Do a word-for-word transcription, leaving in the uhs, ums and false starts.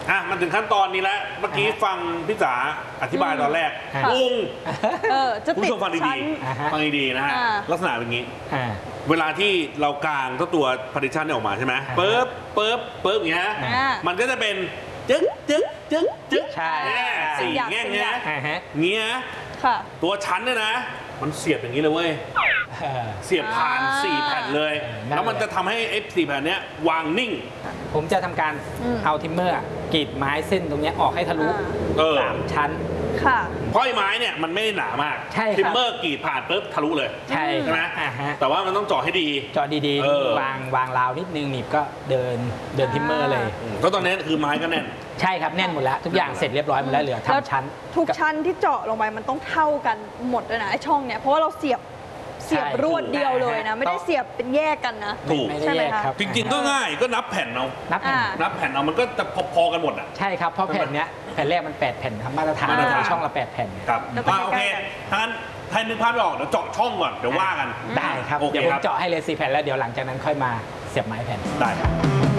อ่ะมันถึงขั้นตอนนี้แล้วเมื่อกี้ฟังพี่จ๋าอธิบายตอนแรกงงผู้ชมฟังดีๆฟังดีๆนะฮะลักษณะเป็นอย่างนี้เวลาที่เรากางตัว partition เนี่ยออกมาใช่ไหมเปิ๊บเปิ๊บเปิ๊บอย่างเงี้ยมันก็จะเป็นจึ๊กจึ๊กจึ๊กจึ๊กใช่สี่แง่งเงี้ยเงี้ยตัวชั้นเนี่ยนะมันเสียบอย่างนี้เลยเว้ยเสียบผ่านสี่แผ่นเลยแล้วมันจะทำให้ไอ้สี่แผ่นเนี้ยวางนิ่งผมจะทำการเอาทิมเมอร์กรีดไม้เส้นตรงนี้ออกให้ทะลุสามชั้นเพราะไอ้ไม้เนี่ยมันไม่ได้หนามากทิมเมอร์กรีดผ่านปุ๊บทะลุเลยใช่ไหมแต่ว่ามันต้องเจาะให้ดีเจาะดีๆวางวางราวนิดนึงหนีบก็เดินเดินทิมเมอร์เลยก็ตอนนี้คือไม้ก็แน่นใช่ครับแน่นหมดแล้วทุกอย่างเสร็จเรียบร้อยหมดแล้วเหลือทำชั้นทุกชั้นที่เจาะลงไปมันต้องเท่ากันหมดเลยนะไอ้ช่องเนี้ยเพราะว่าเราเสียบเสียบรวดเดียวเลยนะไม่ได้เสียบเป็นแยกกันนะถูกใช่ไหมครับจริงๆก็ง่ายก็นับแผ่นเอานับแผ่นนับแผ่นเอามันก็จะพอๆกันหมดอ่ะใช่ครับเพราะแผ่นเนี้ยแผ่นแรกมันแปดแผ่นครับมาตรฐานช่องละแปดแผ่นครับโอเคถ้างั้นถ้านึกภาพไม่ออกเดี๋ยวเจาะช่องก่อนเดี๋ยวว่ากันได้ครับเดี๋ยวผมเจาะให้เลยสี่แผ่นแล้วเดี๋ยวหลังจากนั้นค่อยมาเสียบไม้แผ่นได้ครับ